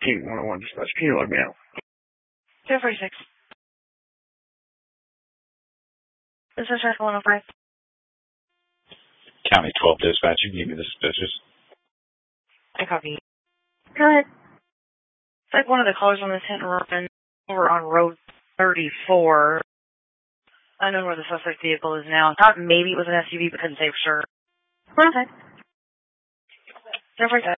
Team 101 dispatch. Can you let me know? 246. This is Traffic 105. County 12 dispatch, you can give me the suspicious. I copy. Go ahead. It's like one of the callers on this hit and run over on Road 34. I know where the suspect vehicle is now. I thought maybe it was an SUV, but couldn't say for sure. 105. 045.